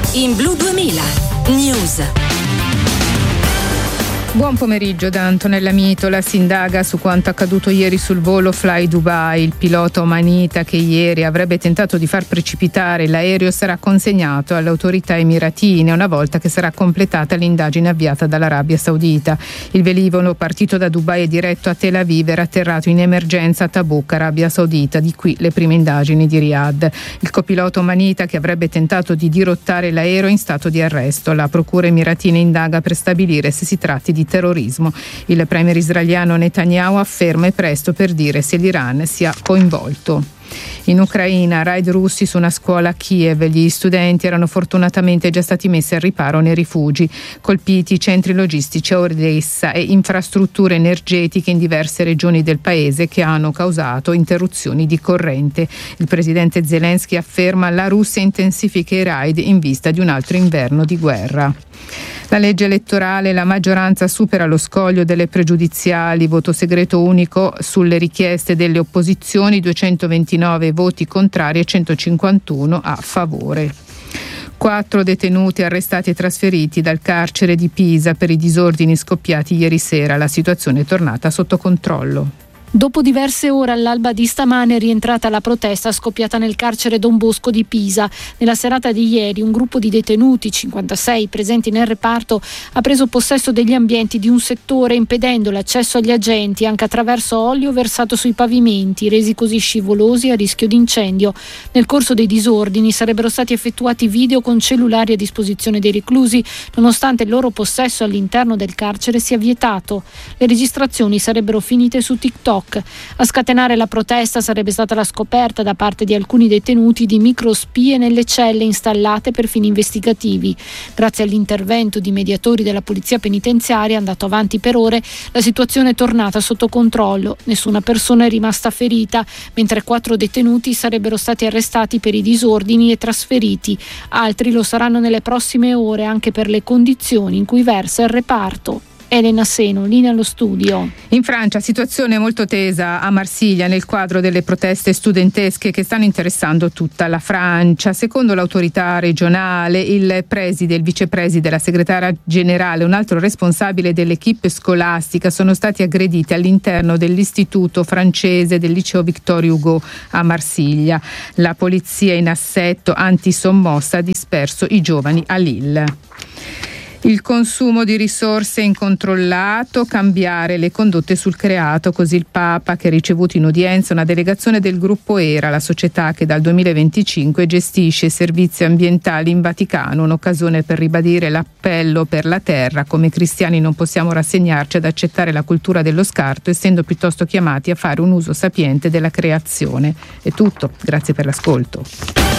in Blu 2000 News. Buon pomeriggio da Antonella Mitola. Si indaga su quanto accaduto ieri sul volo Fly Dubai. Il pilota omanita che ieri avrebbe tentato di far precipitare l'aereo sarà consegnato alle autorità emiratine una volta che sarà completata l'indagine avviata dall'Arabia Saudita. Il velivolo partito da Dubai e diretto a Tel Aviv era atterrato in emergenza a Tabuk, Arabia Saudita. Di qui le prime indagini di Riyadh. Il copilota omanita che avrebbe tentato di dirottare l'aereo è in stato di arresto. La procura emiratina indaga per stabilire se si tratti di terrorismo. Il premier israeliano Netanyahu afferma è presto per dire se l'Iran sia coinvolto. In Ucraina, raid russi su una scuola a Kiev. Gli studenti erano fortunatamente già stati messi al riparo nei rifugi. Colpiti centri logistici a Odessa e infrastrutture energetiche in diverse regioni del paese che hanno causato interruzioni di corrente. Il presidente Zelensky afferma la Russia intensifica i raid in vista di un altro inverno di guerra. La legge elettorale, la maggioranza supera lo scoglio delle pregiudiziali, voto segreto unico sulle richieste delle opposizioni, 229 voti contrari e 151 a favore. 4 detenuti arrestati e trasferiti dal carcere di Pisa per i disordini scoppiati ieri sera. La situazione è tornata sotto controllo. Dopo diverse ore all'alba di stamane è rientrata la protesta scoppiata nel carcere Don Bosco di Pisa. Nella serata di ieri un gruppo di detenuti, 56 presenti nel reparto, ha preso possesso degli ambienti di un settore impedendo l'accesso agli agenti anche attraverso olio versato sui pavimenti, resi così scivolosi a rischio di incendio. Nel corso dei disordini sarebbero stati effettuati video con cellulari a disposizione dei reclusi, nonostante il loro possesso all'interno del carcere sia vietato. Le registrazioni sarebbero finite su TikTok. A scatenare la protesta sarebbe stata la scoperta da parte di alcuni detenuti di microspie nelle celle installate per fini investigativi. Grazie all'intervento di mediatori della polizia penitenziaria, andato avanti per ore, la situazione è tornata sotto controllo. Nessuna persona è rimasta ferita, mentre 4 detenuti sarebbero stati arrestati per i disordini e trasferiti. Altri lo saranno nelle prossime ore anche per le condizioni in cui versa il reparto. Elena Seno, linea allo studio. In Francia situazione molto tesa a Marsiglia nel quadro delle proteste studentesche che stanno interessando tutta la Francia. Secondo l'autorità regionale, il vicepreside, la segretaria generale e un altro responsabile dell'equipe scolastica sono stati aggrediti all'interno dell'istituto francese del liceo Victor Hugo a Marsiglia. La polizia in assetto antisommossa ha disperso i giovani a Lille. Il consumo di risorse incontrollato, cambiare le condotte sul creato, così il Papa che ha ricevuto in udienza una delegazione del gruppo ERA, la società che dal 2025 gestisce servizi ambientali in Vaticano, un'occasione per ribadire l'appello per la terra. Come cristiani non possiamo rassegnarci ad accettare la cultura dello scarto, essendo piuttosto chiamati a fare un uso sapiente della creazione. È tutto, grazie per l'ascolto.